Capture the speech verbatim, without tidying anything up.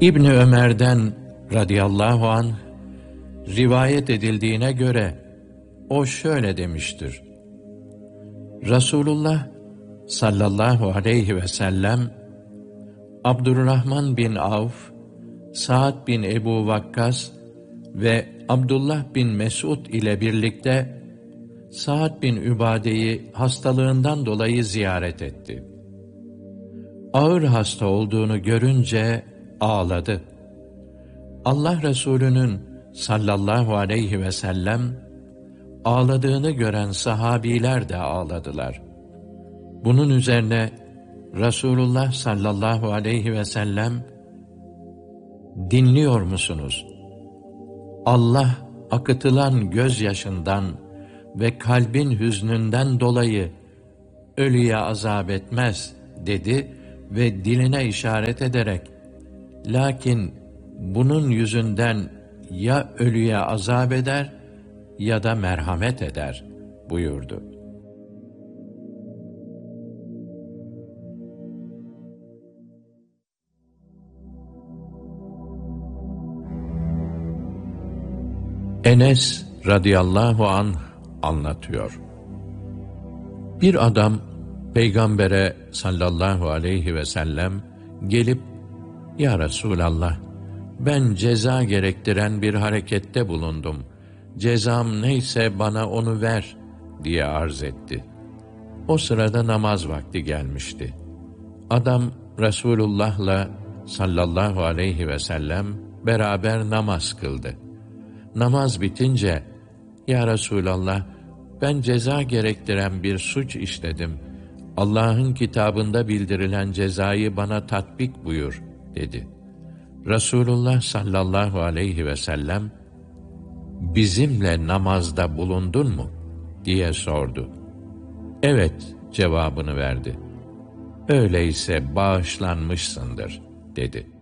İbni Ömer'den radıyallahu anh rivayet edildiğine göre o şöyle demiştir: Resulullah sallallahu aleyhi ve sellem Abdurrahman bin Avf, Sa'd bin Ebu Vakkas ve Abdullah bin Mes'ud ile birlikte Sa'd bin Übade'yi hastalığından dolayı ziyaret etti. Ağır hasta olduğunu görünce ağladı. Allah Resulü'nün sallallahu aleyhi ve sellem ağladığını gören sahabiler de ağladılar. Bunun üzerine Resulullah sallallahu aleyhi ve sellem, dinliyor musunuz? Allah akıtılan gözyaşından ve kalbin hüznünden dolayı ölüye azap etmez dedi ve diline işaret ederek, lakin bunun yüzünden ya ölüye azap eder ya da merhamet eder buyurdu. Enes radıyallahu anh anlatıyor. Bir adam Peygamber'e sallallahu aleyhi ve sellem gelip, "Ya Resulallah, ben ceza gerektiren bir harekette bulundum. Cezam neyse bana onu ver," diye arz etti. O sırada namaz vakti gelmişti. Adam Resulullah'la sallallahu aleyhi ve sellem beraber namaz kıldı. Namaz bitince, "Ya Resulallah, ben ceza gerektiren bir suç işledim. Allah'ın kitabında bildirilen cezayı bana tatbik buyur," dedi. Resulullah sallallahu aleyhi ve sellem, "Bizimle namazda bulundun mu?" diye sordu. "Evet," cevabını verdi. "Öyleyse bağışlanmışsındır," dedi.